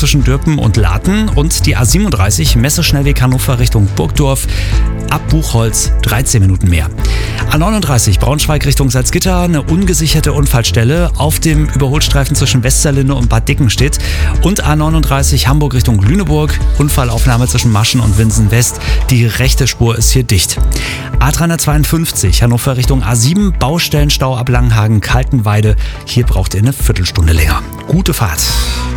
zwischen Dürpen und Laten und die A37 Messeschnellweg Hannover Richtung Burgdorf. Ab Buchholz 13 Minuten mehr. A39 Braunschweig Richtung Salzgitter, eine ungesicherte Unfallstelle auf dem Überholstreifen zwischen Westerlinde und Bad Dickenstedt. Und A39 Hamburg Richtung Lüneburg, Unfallaufnahme zwischen Maschen und Winsen West. Die rechte Spur ist hier dicht. A352 Hannover Richtung A7, Baustellenstau ab Langenhagen-Kaltenweide. Hier braucht ihr eine Viertelstunde länger. Gute Fahrt.